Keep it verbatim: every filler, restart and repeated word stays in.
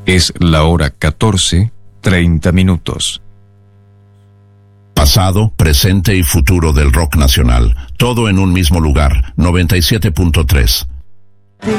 Es la hora catorce, treinta minutos. Pasado, presente y futuro del rock nacional. Todo en un mismo lugar. noventa y siete punto tres.